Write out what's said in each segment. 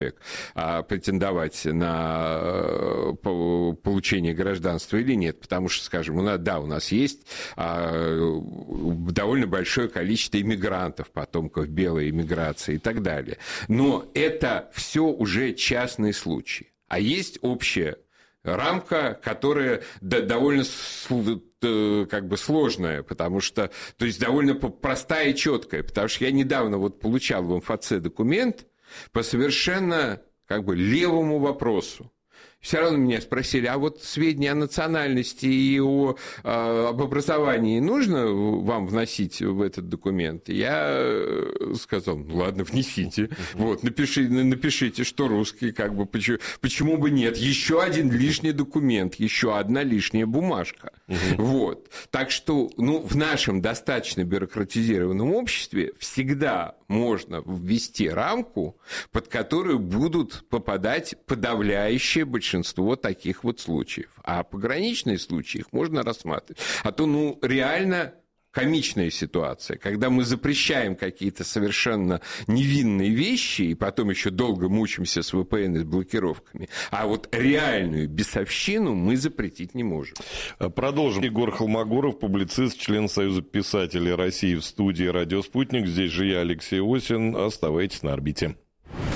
претендовать на получение гражданства или нет, потому что, скажем, у нас есть довольно большое количество иммигрантов, потомков белой иммиграции и так далее, но это все уже частные случаи, а есть общая рамка, которая довольно сложная, потому что, то есть довольно простая и четкая, потому что я недавно получал в МФЦ документ по совершенно левому вопросу. Все равно меня спросили, а сведения о национальности и об образовании нужно вам вносить в этот документ? Я сказал, ладно, внесите. Напишите, что русский, почему бы нет? Еще один лишний документ, еще одна лишняя бумажка. Так что, в нашем достаточно бюрократизированном обществе всегда можно ввести рамку, под которую будут попадать подавляющее большинство таких случаев. А пограничные случаи их можно рассматривать. А то, реально комичная ситуация, когда мы запрещаем какие-то совершенно невинные вещи и потом еще долго мучимся с VPN и с блокировками, а реальную бесовщину мы запретить не можем. Продолжим. Егор Холмогоров, публицист, член Союза писателей России, в студии «Радио Спутник». Здесь же я, Алексей Осин. Оставайтесь на орбите.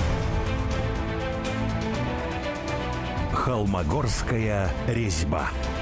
Холмогорская резьба.